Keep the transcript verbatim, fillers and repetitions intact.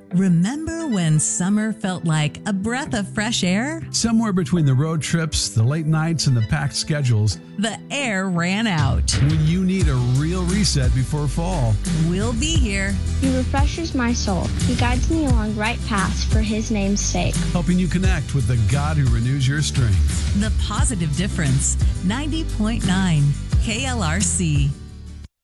Remember when summer felt like a breath of fresh air? Somewhere between the road trips, the late nights, and the packed schedules, the air ran out. When you need a real reset before fall, we'll be here. He refreshes my soul. He guides me along right paths for his name's sake. Helping you connect with the God who renews your strength. The Positive Difference, ninety point nine K L R C.